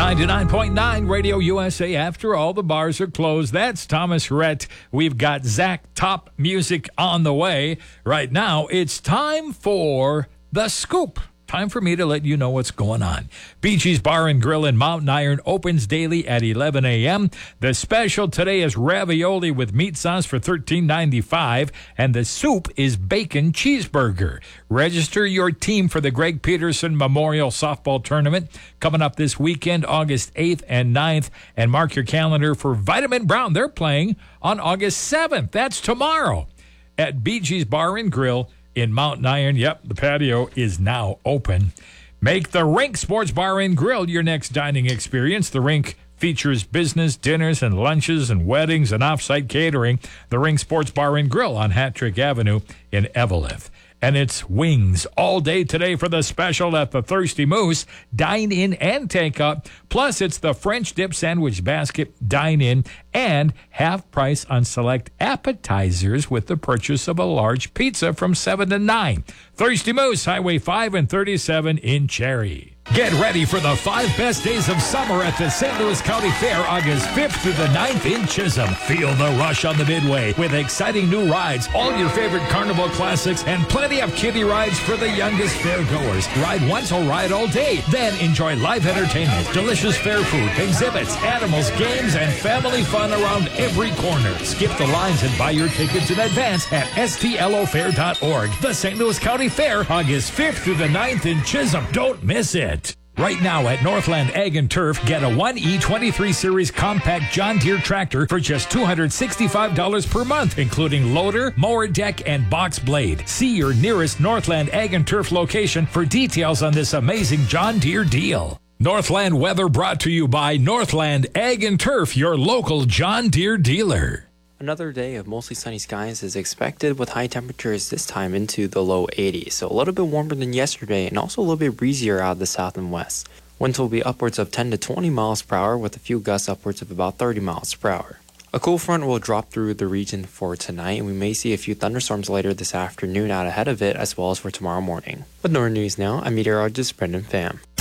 99.9 Radio USA. After all the bars are closed, that's Thomas Rhett. We've got Zach Top Music on the way. Right now, it's time for The Scoop. Time for me to let you know what's going on. Bee Gees Bar and Grill in Mountain Iron opens daily at 11 a.m. The special today is ravioli with meat sauce for $13.95, and the soup is bacon cheeseburger. Register your team for the Greg Peterson Memorial Softball Tournament coming up this weekend, August 8th and 9th, and mark your calendar for Vitamin Brown. They're playing on August 7th. That's tomorrow at Bee Gees Bar and Grill in Mountain Iron. Yep, the patio is now open. Make the Rink Sports Bar and Grill your next dining experience. The Rink features business, dinners, and lunches, and weddings, and off-site catering. The Rink Sports Bar and Grill on Hattrick Avenue in Eveleth. And it's wings all day today for the special at the Thirsty Moose. Dine in and take up. Plus, it's the French dip sandwich basket. Dine in and half price on select appetizers with the purchase of a large pizza from 7 to 9. Thirsty Moose, Highway 5 and 37 in Cherry. Get ready for the 5 best days of summer at the St. Louis County Fair, August 5th through the 9th in Chisholm. Feel the rush on the Midway with exciting new rides, all your favorite carnival classics, and plenty of kiddie rides for the youngest fairgoers. Ride once or ride all day. Then enjoy live entertainment, delicious fair food, exhibits, animals, games, and family fun around every corner. Skip the lines and buy your tickets in advance at stlofair.org. The St. Louis County Fair, August 5th through the 9th in Chisholm. Don't miss it. Right now at Northland Ag and Turf, get a 1E23 Series compact John Deere tractor for just $265 per month, including loader, mower deck, and box blade. See your nearest Northland Ag and Turf location for details on this amazing John Deere deal. Northland weather brought to you by Northland Ag and Turf, your local John Deere dealer. Another day of mostly sunny skies is expected with high temperatures this time into the low 80s, so a little bit warmer than yesterday and also a little bit breezier out of the south and west. Winds will be upwards of 10 to 20 miles per hour with a few gusts upwards of about 30 miles per hour. A cool front will drop through the region for tonight, and we may see a few thunderstorms later this afternoon out ahead of it, as well as for tomorrow morning. With Northern News now, I'm meteorologist Brendan Pham.